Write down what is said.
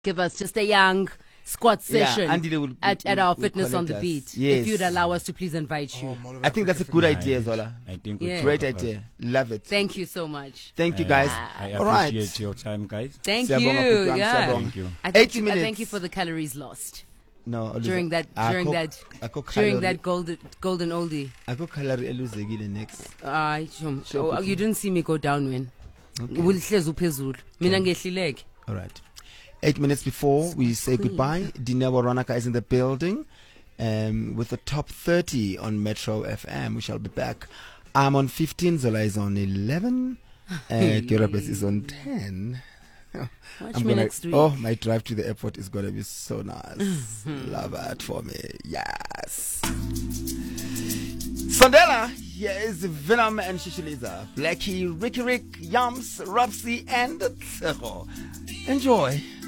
give us just a young squat session Andile at our will Fitness on the connect Beat. us. Yes. If you'd allow us to please invite you. I think that's a good idea, Zola. I think Yeah. Great idea. Love it. Thank you so much. Thank you, guys. I All right. appreciate your time, guys. Thank Siyabonga, you. Bhuti wami, Yeah. siyabonga. Thank you. I 80 I minutes. thank you for the calories lost No, during that golden oldie. Ako calorie eluzekile next. Oh, you didn't see me go down when. Ulihlezi uphezulu. Mina ngehlileke. All right. 8 minutes before we say goodbye, Dineo Ronaka is in the building with the top 30 on Metro FM. We shall be back. I'm on 15, Zola is on 11, Kerabes is on 10. Watch me next week. Oh, my drive to the airport is going to be so nice. Love it for me. Yes. Sondela, here is Venom and Shishiliza. Blackie, Ricky Rick, Yams, Robsy, and Tseho. Enjoy.